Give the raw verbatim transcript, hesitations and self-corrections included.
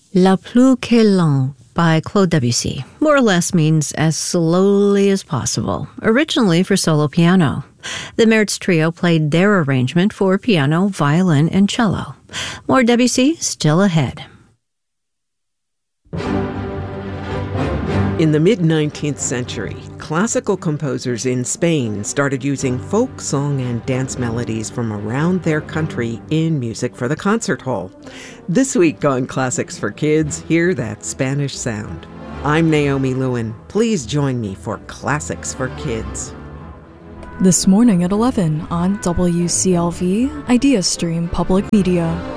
La plus que lent by Claude Debussy more or less means as slowly as possible, originally for solo piano. The Mertz Trio played their arrangement for piano, violin, and cello. More Debussy still ahead. In the mid-nineteenth century, classical composers in Spain started using folk song and dance melodies from around their country in music for the concert hall. This week on Classics for Kids, hear that Spanish sound. I'm Naomi Lewin. Please join me for Classics for Kids. This morning at eleven on W C L V Idea Stream Public Media.